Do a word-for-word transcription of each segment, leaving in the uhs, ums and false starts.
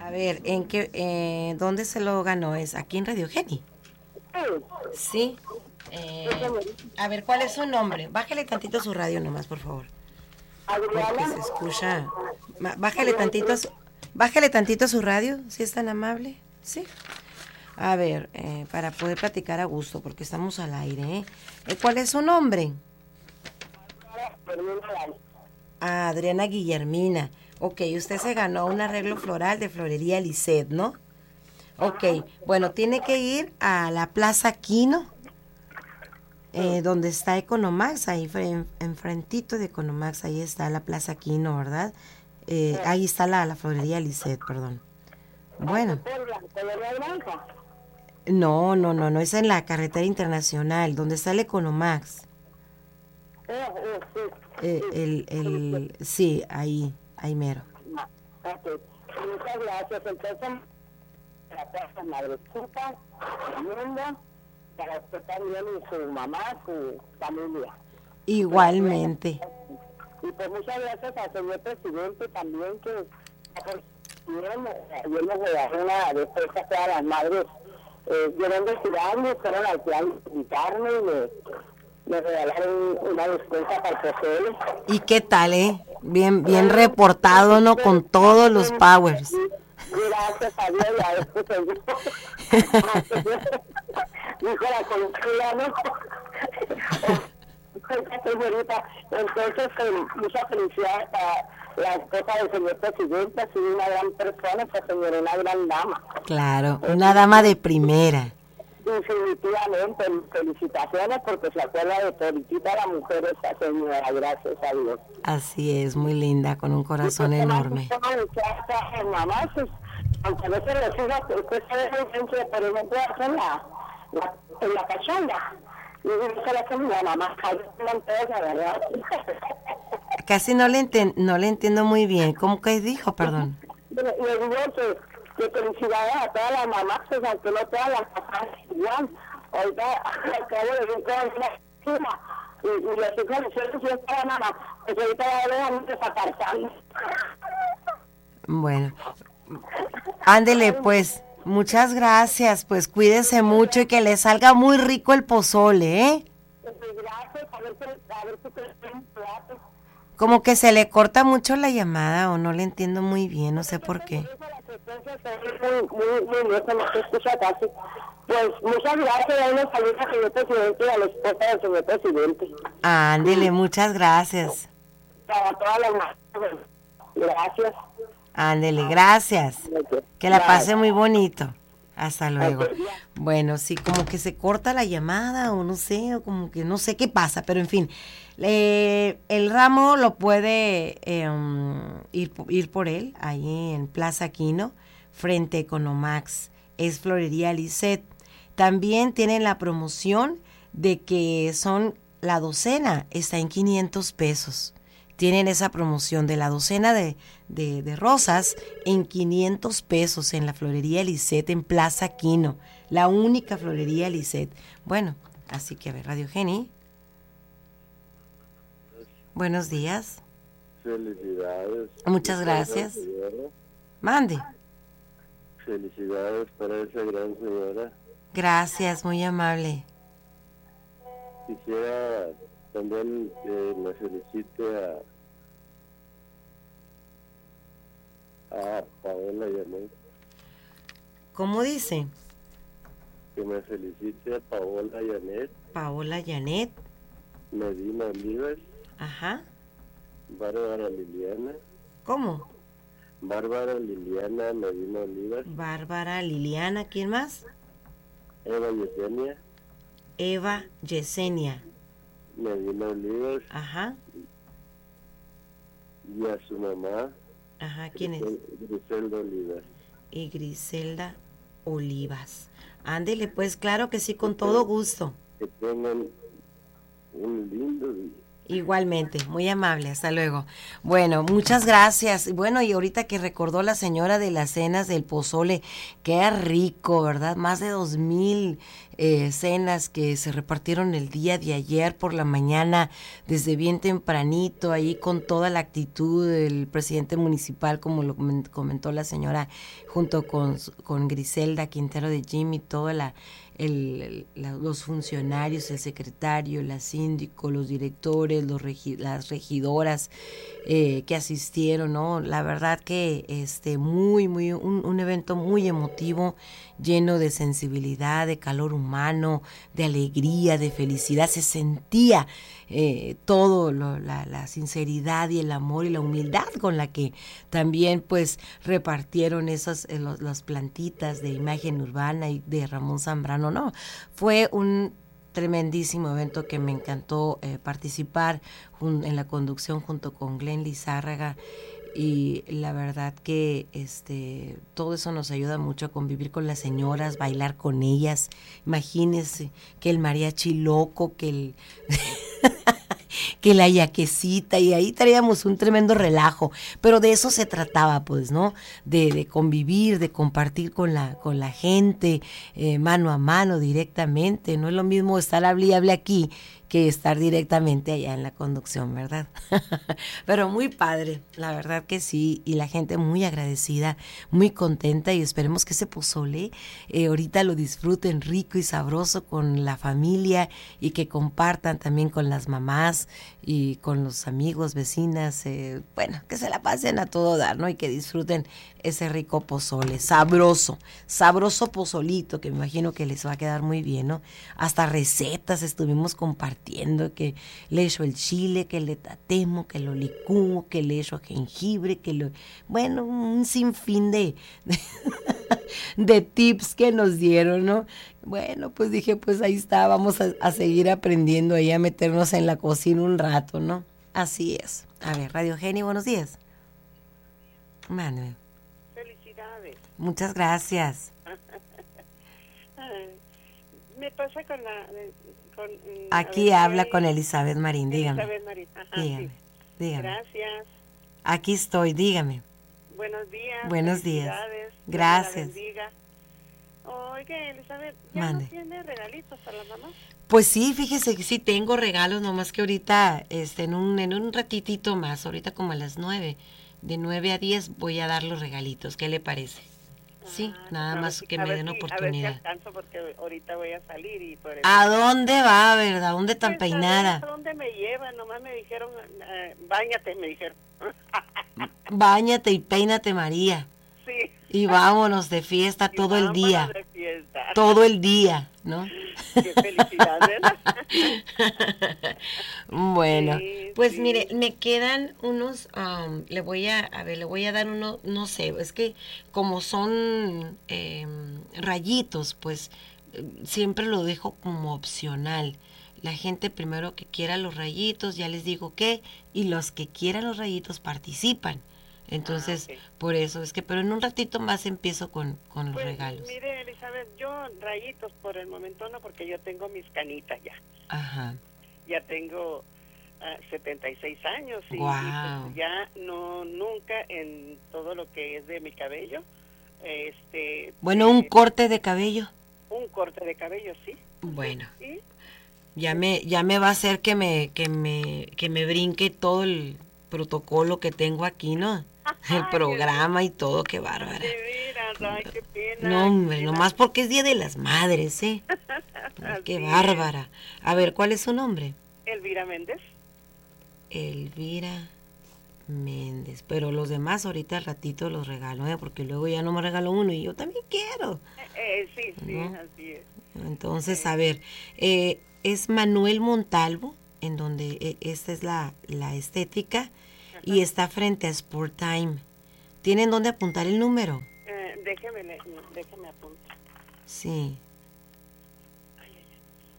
A ver, ¿en qué, eh, dónde se lo ganó? ¿Es aquí en Radio Geni? Sí. Eh, a ver, ¿cuál es su nombre? Bájale tantito su radio nomás, por favor. Porque se escucha. Ma- Bájale tantito a su, bájale tantito a su radio, si es tan amable. Sí. A ver, eh, para poder platicar a gusto, porque estamos al aire, ¿eh? Eh, ¿Cuál es su nombre? Ah, Adriana Guillermina. Ok, usted se ganó un arreglo floral de Florería Lisset, ¿no? Ok, bueno, tiene que ir a la Plaza Quino, eh, donde está Economax, ahí fre- enfrentito de Economax, ahí está la Plaza Quino, ¿verdad? Eh, ahí está la, la Florería Lisset, perdón. Bueno, no, no, no, no, es en la carretera internacional, donde está el Economax. Eh, el, el, sí, ahí, ahí mero. Muchas gracias. Entonces, la casa madrecita, el mundo, para usted también y su mamá, su familia. Igualmente. Y pues muchas gracias al señor presidente también, que ayer nos regaló una despensa a todas las madres. Eh, vienen de Ciudad, fueron al plan a invitarme y me, me regalaron una despensa para el pozole. ¿Y qué tal, eh? Bien, bien reportado, ¿no? Con todos los powers. Gracias a Dios, ya esto se dijo la conocida, ¿no? Señorita, entonces, eh, mucha felicidad para la esposa del señor presidente, ha sido una gran persona, pues señora, una gran dama. Claro, una dama de primera. Definitivamente, felicitaciones porque se acuerda de toditita la mujer esa señora, gracias a Dios. Así es, muy linda, con un corazón enorme. Mamá, pues, aunque no se les diga que usted se deja influencia, pero no puede hacer la, la, en la cachonda. Y no se la hace mi mamá, hay una empresa, ¿verdad? Casi no le, enten, no le entiendo muy bien. ¿Cómo que dijo, perdón? Y le digo que, que felicidades a todas las mamás, pues aunque no todas las papás igual. Ahorita acabo de ver toda una cima. Y, y le estoy felicitando si es para la mamá, pues ahorita va a ver a mí desaparecer. Bueno, ándele pues, muchas gracias, pues cuídese mucho y que le salga muy rico el pozole, ¿eh? Gracias, a ver, a ver si te un plato. Como que se le corta mucho la llamada o no le entiendo muy bien, no sé por qué. Muy, muy, muy bien, no se escucha casi. Pues muchas gracias, a una salud al señor presidente y a la esposa del señor presidente. Ándele, muchas gracias. Para todas las madres. Gracias. Ándele, gracias. Que la pase muy bonito. Hasta luego. Bueno, sí, como que se corta la llamada o no sé, o como que no sé qué pasa, pero en fin, eh, el ramo lo puede eh, um, ir, ir por él, ahí en Plaza Quino, frente a Economax, es Florería Lisset. También tienen la promoción de que son, la docena está en quinientos pesos. Tienen esa promoción de la docena de, de, de rosas en quinientos pesos en la Florería Lisset en Plaza Quino, la única Florería Lisset. Bueno, así que a ver, Radio Geni. Buenos días. Felicidades. Muchas gracias. Mande. Felicidades para esa gran señora. Gracias, muy amable. Quisiera también que me felicite a, a Paola Llanet. ¿Cómo dice? Que me felicite a Paola Llanet. Paola Llanet. Medina Olivas. Ajá. Bárbara Liliana. ¿Cómo? Bárbara Liliana Medina Olivas. Bárbara Liliana, ¿quién más? Eva Yesenia. Eva Yesenia. Medina Olivas. Ajá. Y a su mamá. Ajá, ¿quién es? Griselda Olivas. Y Griselda Olivas. Ándele, pues claro que sí, con todo gusto. Que tengan un lindo día. Igualmente, muy amable, hasta luego. Bueno, muchas gracias. Bueno, y ahorita que recordó la señora de las cenas del pozole, qué rico, ¿verdad? Más de dos mil eh, cenas que se repartieron el día de ayer por la mañana, desde bien tempranito, ahí con toda la actitud del presidente municipal, como lo comentó la señora, junto con, con Griselda Quintero de Jimmy, toda la... El, el, la, los funcionarios, el secretario, la síndico, los directores, los regi, las regidoras eh, que asistieron, ¿no? La verdad que este muy, muy, un, un evento muy emotivo, lleno de sensibilidad, de calor humano, de alegría, de felicidad. Se sentía eh, todo, lo, la, la sinceridad y el amor y la humildad con la que también pues repartieron esas eh, los, las plantitas de imagen urbana y de Ramón Zambrano. No, fue un tremendísimo evento que me encantó eh, participar jun, en la conducción junto con Glenn Lizárraga, y la verdad que este todo eso nos ayuda mucho a convivir con las señoras, bailar con ellas. Imagínense que el mariachi loco, que el que la yaquecita, y ahí traíamos un tremendo relajo, pero de eso se trataba, pues, ¿no? De, de convivir, de compartir con la con la gente, eh, mano a mano, directamente. No es lo mismo estar hable y hable aquí que estar directamente allá en la conducción, ¿verdad? Pero muy padre, la verdad que sí, y la gente muy agradecida, muy contenta, y esperemos que ese pozole eh, ahorita lo disfruten rico y sabroso con la familia, y que compartan también con las mamás y con los amigos, vecinas, eh, bueno, que se la pasen a todo dar, ¿no? Y que disfruten ese rico pozole, sabroso, sabroso pozolito, que me imagino que les va a quedar muy bien, ¿no? Hasta recetas estuvimos compartiendo, que le echo el chile, que le tatemo, que lo licúo, que le echo jengibre, que lo... Bueno, un sinfín de, de, de tips que nos dieron, ¿no? Bueno, pues dije, pues ahí está, vamos a, a seguir aprendiendo ahí, a meternos en la cocina un rato, ¿no? Así es. A ver, Radio Geni, buenos días. Manuel. Felicidades. Muchas gracias. Me pasa con la... Con, Aquí habla hay... con Elizabeth Marín, dígame. Elizabeth Marín, ajá, dígame, sí. dígame. Gracias. Aquí estoy, dígame. Buenos días. Buenos días. Gracias. Oye, Elizabeth, ¿ya Mande. no tiene regalitos para la mamá? Pues sí, fíjese que sí tengo regalos, nomás que ahorita, este, en un, en un ratitito más, ahorita como a las nueve, de nueve a diez voy a dar los regalitos, ¿qué le parece? Sí, ah, nada más si, que me den si, oportunidad. A ver si alcanzo porque ahorita voy a salir y por eso. ¿A dónde va, verdad? ¿A dónde tan pues, peinada? ¿A dónde me llevan? Nomás me dijeron, eh, báñate, me dijeron. Báñate y peínate, María. Sí. Y vámonos de fiesta y todo el día. De fiesta. Todo el día, ¿no? Qué felicidad, ¿verdad? Bueno, sí, pues sí. mire, me quedan unos, um, le voy a, a ver, le voy a dar uno, no sé, es que como son eh, rayitos, pues siempre lo dejo como opcional. La gente primero que quiera los rayitos, ya les digo qué, y los que quieran los rayitos participan. Entonces, ah, okay. por eso es que, pero en un ratito más empiezo con, con los pues, regalos. Mire, Elizabeth, yo rayitos por el momento no, porque yo tengo mis canitas ya. Ajá. Ya tengo uh, setenta y seis años y, wow. y pues ya no, nunca en todo lo que es de mi cabello. este Bueno, un eh, corte de cabello. Un corte de cabello, sí. Bueno. ¿Sí? Ya me, ya me va a hacer que me, que me, que me brinque todo el protocolo que tengo aquí, ¿no? El programa y todo, qué bárbara. De veras, ay, qué pena. No, hombre, nomás porque es Día de las Madres, ¿eh? Ay, qué bárbara. A ver, ¿cuál es su nombre? Elvira Méndez. Elvira Méndez. Pero los demás ahorita al ratito los regalo, ¿eh? Porque luego ya no me regalo uno y yo también quiero. Eh, eh, sí, sí, ¿no? Así es. Entonces, eh. a ver, eh, es Manuel Montalvo, en donde eh, esta es la, la estética. Ajá. Y está frente a Sport Time. ¿Tienen dónde apuntar el número? Eh, déjeme, déjeme apuntar. Sí. Ay, ay,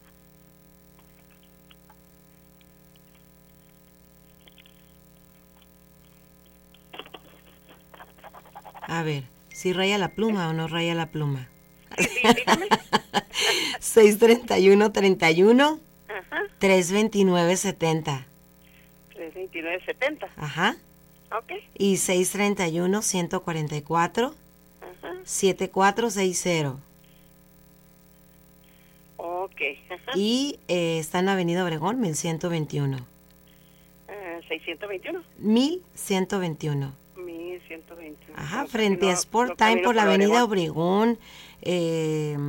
ay. A ver, ¿si raya la pluma ¿Eh? o no raya la pluma? Sí, dígame. seis treinta y uno treinta y uno, Ajá. tres veintinueve setenta. veintinueve setenta. Ajá. Ok. Y seis treinta y uno, ciento cuarenta y cuatro, Ajá. setenta y cuatro sesenta. Ok. Ajá. Y eh, está en Avenida Obregón, mil ciento veintiuno. Ah, seiscientos veintiuno. mil ciento veintiuno. mil ciento veintiuno. Ajá, No, frente no, a Sport no Time camino por la por Avenida Obregón. Obregón. Eh,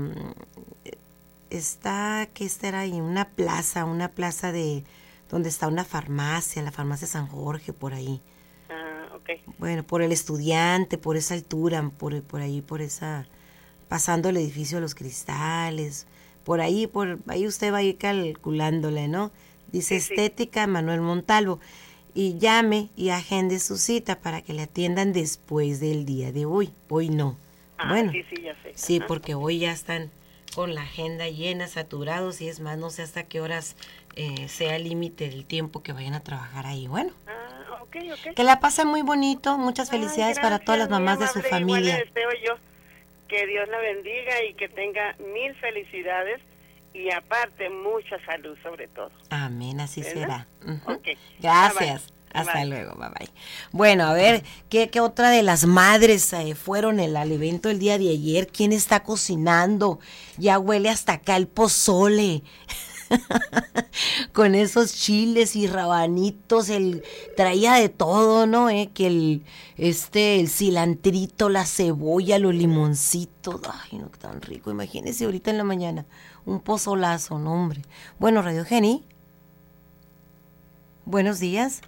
está, ¿qué estará ahí? Una plaza, una plaza de donde está una farmacia, la farmacia San Jorge, por ahí. Ah, ok. Bueno, por el Estudiante, por esa altura, por, por ahí, por esa, pasando el edificio de los Cristales, por ahí, por ahí usted va a ir calculándole, ¿no? Dice Sí, sí. Estética Manuel Montalvo. Y llame y agende su cita para que le atiendan después del día de hoy. Hoy no. Ah, Bueno, sí, sí, ya sé. sí, Ajá. porque hoy ya están con la agenda llena, saturados, y es más, no sé hasta qué horas eh, sea el límite del tiempo que vayan a trabajar ahí. Bueno, Ah, ok, ok. que la pasen muy bonito, muchas Ay, felicidades para gracias, todas las muy mamás de su amable. Igual familia. le deseo yo que Dios la bendiga y que tenga mil felicidades y aparte mucha salud sobre todo. Amén, así ¿Verdad? será. Ujú. Ok. Gracias. Bye, bye. Hasta Bye. luego, bye bye. Bueno, a ver, ¿qué, qué otra de las madres eh, fueron el, al evento el día de ayer? ¿Quién está cocinando? Ya huele hasta acá el pozole. Con esos chiles y rabanitos, el traía de todo, ¿no? Eh? Que el este el cilantrito, la cebolla, los limoncitos, ay, no, tan rico. Imagínese ahorita en la mañana un pozolazo, no, hombre. Bueno, Radio Geni. Buenos días.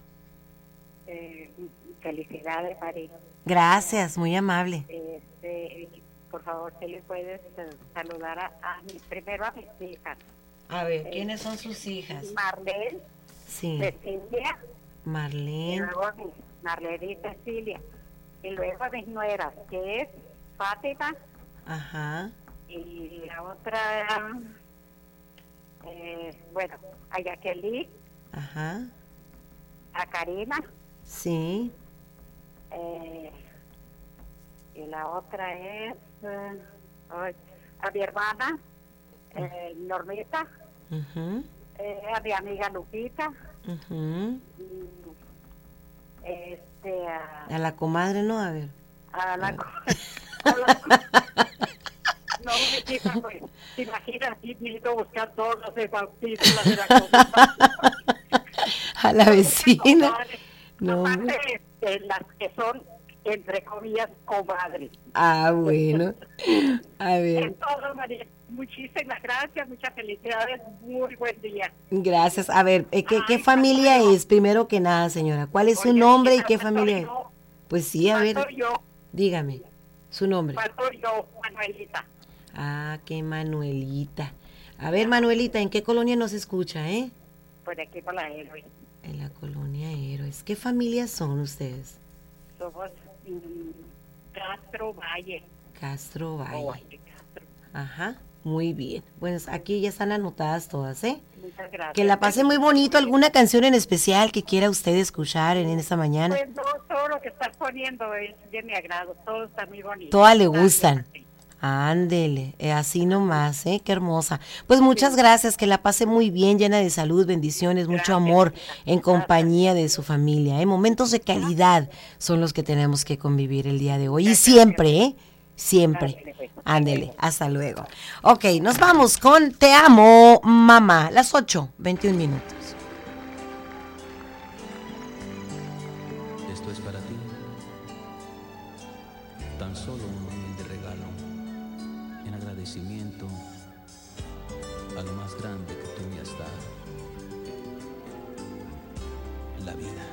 Eh, felicidades, Mari. Gracias, muy amable. Este, por favor, si le puedes eh, saludar a, a mi, primero a mis hijas. A ver, ¿quiénes son sus hijas? Marlene, Sí, Cecilia, y Marlene. luego a mi Marlene y Cecilia. Y luego a mis nueras, que es Fátima, Ajá, y la otra, eh, bueno, a Jacqueline, ajá, a Karina, sí, eh, y la otra es eh, ay, a mi hermana, eh, Normita, ujú, eh, a mi amiga Lupita, ujú. y, este, a, A la comadre, ¿no? A ver. a la, co- a la co- no me quita, pues, te imaginas, y necesito buscar todos los bautistas de la comunidad. A la vecina. No, hombre. Aparte de las que son, entre comillas, comadres. Ah, bueno. A En ver, todo, María, muchísimas gracias, muchas felicidades, muy buen día. gracias. A ver, eh, ¿qué, qué familia es? Primero que nada, señora. ¿Cuál es su Oye, nombre y hija, qué falto familia es? yo, Pues sí, a ver, falto yo, dígame. Su nombre. falto yo, Manuelita. Ah, qué Manuelita. A ver, Manuelita, ¿en qué colonia nos escucha, eh? Por aquí por la héroe. En la colonia Héroes. ¿Qué familias son ustedes? Somos mm, Castro Valle. Castro o Valle. Valle Castro. Ajá, muy bien. Bueno, aquí ya están anotadas todas, ¿eh? Muchas gracias. Que la pase muy bonito. ¿Alguna canción en especial que quiera usted escuchar en esta mañana? Pues no, todo lo que estás poniendo es de mi agrado, todo está muy bonito. Todas le Gracias, gustan. Martín. Ándele, eh, así nomás, ¿eh? Qué hermosa. Pues muchas gracias, que la pase muy bien, llena de salud, bendiciones, mucho Gracias, amor hija. en compañía de su familia, ¿eh? Momentos de calidad son los que tenemos que convivir el día de hoy. Y siempre, ¿eh? Siempre. Ándele, pues. Ándele, hasta luego. Ok, nos vamos con Te amo, mamá. Las ocho, veintiún minutos. Esto es para ti, tan solo un humilde regalo, en agradecimiento a lo más grande que tú me has dado, la vida.